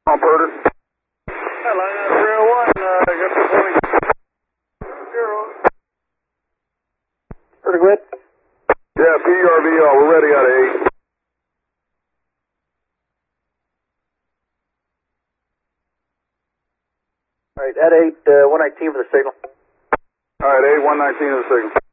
On Purdy. Line 301, got the point. 0. Pretty good. Yeah, PRVL, we're ready out of 8. All right, at 8, 119 for the signal. All right, 8, 119 is the signal.